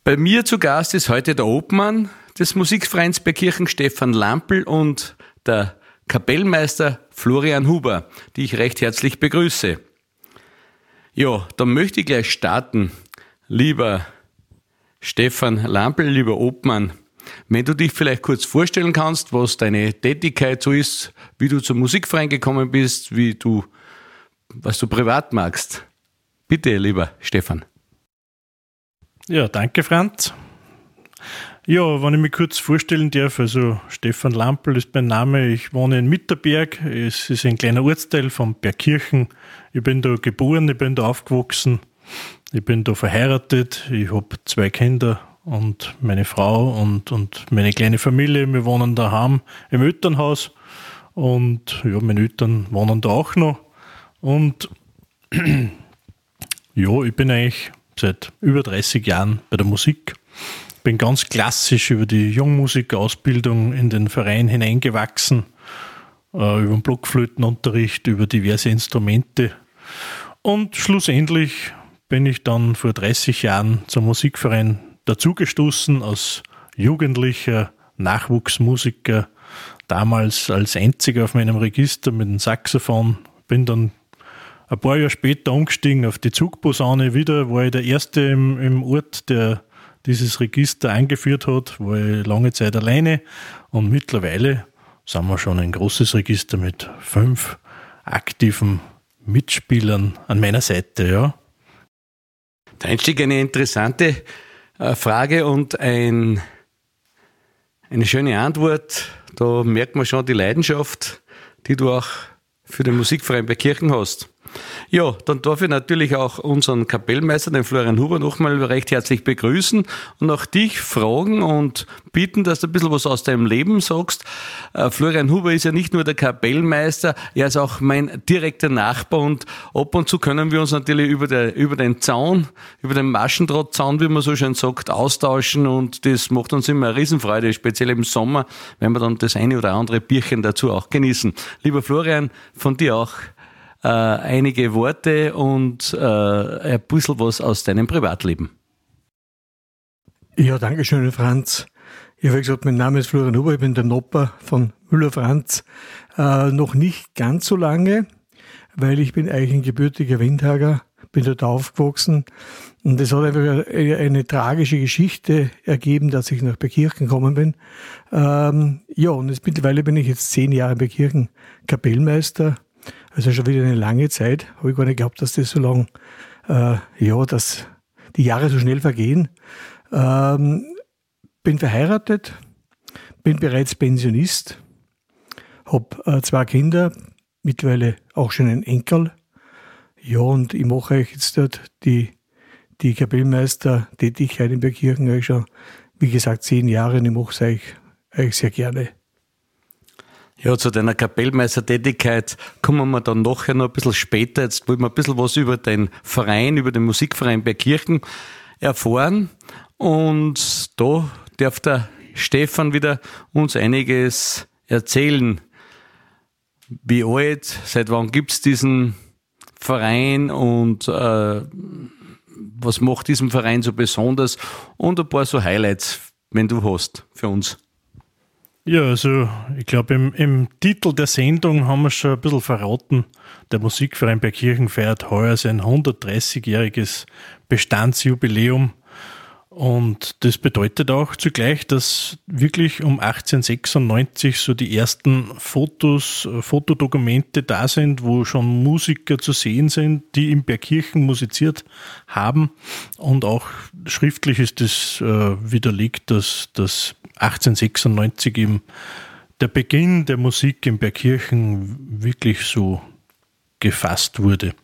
Bei mir zu Gast ist heute der Obmann des Musikvereins Bergkirchen, Stefan Lampl, und der Kapellmeister Florian Huber, die ich recht herzlich begrüße. Ja, dann möchte ich gleich starten. Lieber Stefan Lampl, lieber Obmann, wenn du dich vielleicht kurz vorstellen kannst, was deine Tätigkeit so ist, wie du zum Musikverein gekommen bist, was du privat magst. Bitte, lieber Stefan. Ja, danke, Franz. Ja, wenn ich mich kurz vorstellen darf, also Stefan Lampl ist mein Name, ich wohne in Mitterberg, es ist ein kleiner Ortsteil von Bergkirchen. Ich bin da geboren, ich bin da aufgewachsen, ich bin da verheiratet, ich habe 2 Kinder und meine Frau und meine kleine Familie. Wir wohnen daheim im Elternhaus und ja, meine Eltern wohnen da auch noch. Und ja, ich bin eigentlich seit über 30 Jahren bei der Musik. Bin ganz klassisch über die Jungmusikerausbildung in den Verein hineingewachsen, über den Blockflötenunterricht, über diverse Instrumente. Und schlussendlich bin ich dann vor 30 Jahren zum Musikverein dazugestoßen als jugendlicher Nachwuchsmusiker, damals als einziger auf meinem Register mit dem Saxophon. Bin dann ein paar Jahre später umgestiegen auf die Zugposaune wieder, war ich der Erste im Ort, der dieses Register eingeführt hat, war ich lange Zeit alleine und mittlerweile sind wir schon ein großes Register mit 5 aktiven Mitspielern an meiner Seite, ja. Der Einstieg eine interessante Frage und eine schöne Antwort. Da merkt man schon die Leidenschaft, die du auch für den Musikverein Bergkirchen hast. Ja, dann darf ich natürlich auch unseren Kapellmeister, den Florian Huber, nochmal recht herzlich begrüßen und auch dich fragen und bitten, dass du ein bisschen was aus deinem Leben sagst. Florian Huber ist ja nicht nur der Kapellmeister, er ist auch mein direkter Nachbar und ab und zu können wir uns natürlich über den Zaun, über den Maschendrahtzaun, wie man so schön sagt, austauschen und das macht uns immer eine Riesenfreude, speziell im Sommer, wenn wir dann das eine oder andere Bierchen dazu auch genießen. Lieber Florian, von dir auch einige Worte und ein bisschen was aus deinem Privatleben. Ja, danke schön, Franz. Ich habe gesagt, mein Name ist Florian Huber, ich bin der Nopper von Müller Franz. Noch nicht ganz so lange, weil ich bin eigentlich ein gebürtiger Windhager, bin dort aufgewachsen und es hat einfach eine tragische Geschichte ergeben, dass ich nach Bergkirchen gekommen bin. Ja, und mittlerweile bin ich jetzt 10 Jahre in Bergkirchen Kapellmeister. Also schon wieder eine lange Zeit. Habe ich gar nicht gehabt, dass das so lang, dass die Jahre so schnell vergehen. Bin verheiratet, bin bereits Pensionist, habe 2 Kinder, mittlerweile auch schon einen Enkel. Ja, und ich mache euch jetzt dort die Kapellmeister-Tätigkeit in Bergkirchen eigentlich schon, wie gesagt, 10 Jahre und ich mache es euch sehr gerne. Ja, zu deiner Kapellmeistertätigkeit kommen wir dann nachher noch ein bisschen später. Jetzt wollen wir ein bisschen was über den Verein, über den Musikverein Bergkirchen erfahren. Und da darf der Stefan wieder uns einiges erzählen. Wie alt, seit wann gibt's diesen Verein und was macht diesen Verein so besonders? Und ein paar so Highlights, wenn du hast, für uns. Ja, also ich glaube, im Titel der Sendung haben wir schon ein bisschen verraten. Der Musikverein Bergkirchen feiert heuer sein 130-jähriges Bestandsjubiläum. Und das bedeutet auch zugleich, dass wirklich um 1896 so die ersten Fotodokumente da sind, wo schon Musiker zu sehen sind, die in Bergkirchen musiziert haben. Und auch schriftlich ist es widerlegt, dass 1896 eben der Beginn der Musik in Bergkirchen wirklich so gefasst wurde.